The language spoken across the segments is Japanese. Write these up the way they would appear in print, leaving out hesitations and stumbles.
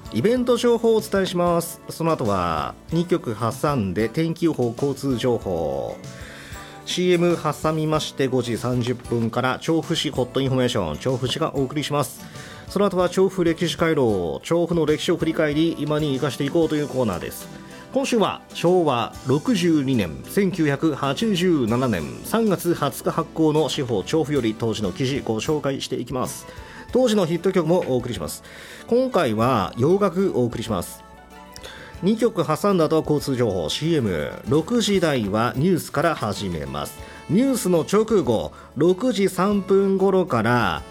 イベント情報をお伝えします。その後は2曲挟んで天気予報、交通情報、 CM 挟みまして5時30分から調布市ホットインフォメーション、調布市がお送りします。その後は調布歴史回廊、調布の歴史を振り返り今に生かしていこうというコーナーです。今週は昭和62年1987年3月20日発行の司法調布より当時の記事ご紹介していきます。当時のヒット曲もお送りします。今回は洋楽お送りします。2曲挟んだ後は交通情報、 CM6 時台はニュースから始めます。ニュースの直後6時3分頃から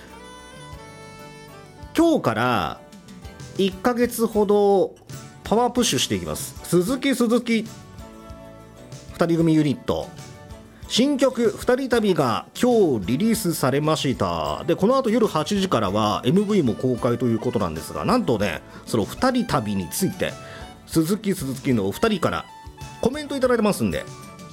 今日から1ヶ月ほどパワープッシュしていきます。鈴木2人組ユニット新曲2人旅が今日リリースされました。でこの後夜8時からは MV も公開ということなんですが、なんとねその2人旅について鈴木のお二人からコメントいただいてますんで、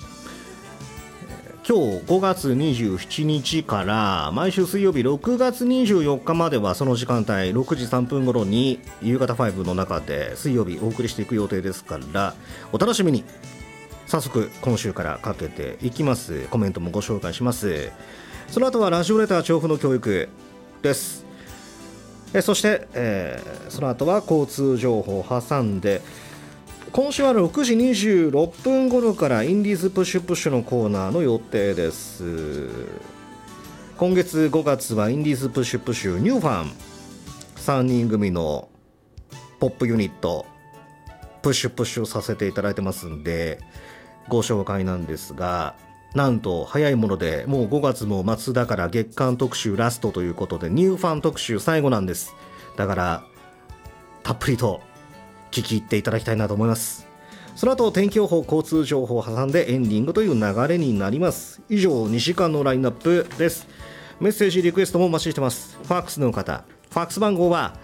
今日5月27日から毎週水曜日6月24日まではその時間帯6時3分頃に夕方5の中で水曜日お送りしていく予定ですからお楽しみに。早速今週からかけていきます。コメントもご紹介します。その後はラジオレター調布の教育です。そして、その後は交通情報を挟んで今週は6時26分頃からインディーズプッシュのコーナーの予定です。今月5月はインディーズプッシュニューファン3人組のポップユニットプッシュをさせていただいてますんでご紹介なんですが、なんと早いものでもう5月も末だから月間特集ラストということでニューファン特集最後なんです。だからたっぷりと聞き入っていただきたいなと思います。その後天気予報、交通情報を挟んでエンディングという流れになります。以上2時間のラインナップです。メッセージリクエストもお待ちしてます。ファックスの方、ファックス番号は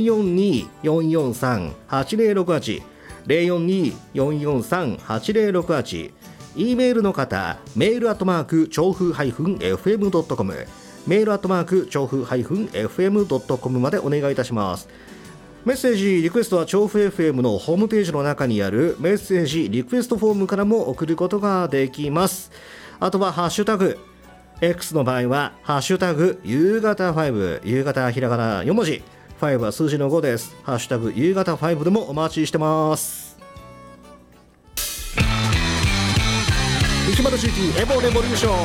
042-443-8068 042-443-8068。 E メールの方、メール調布-fm.com メール調布-fm.com までお願いいたします。メッセージリクエストは調布 FM のホームページの中にあるメッセージリクエストフォームからも送ることができます。あとはハッシュタグ X の場合はハッシュタグ夕方5、夕方ひらがな4文字、5は数字の5です。ハッシュタグ夕方5でもお待ちしてます。107エボレボリューション